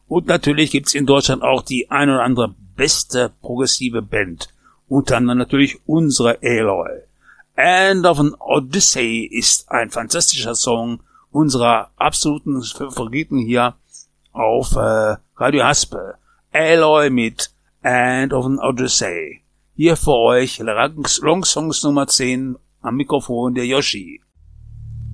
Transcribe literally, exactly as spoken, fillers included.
Und natürlich gibt's in Deutschland auch die ein oder andere beste progressive Band. Unter anderem natürlich unsere Aloy. End of an Odyssey ist ein fantastischer Song unserer absoluten Favoriten hier auf äh, Radio Haspel. Aloy mit End of an Odyssey. Hier für euch Long Songs Nummer zehn am Mikrofon der Yoshi.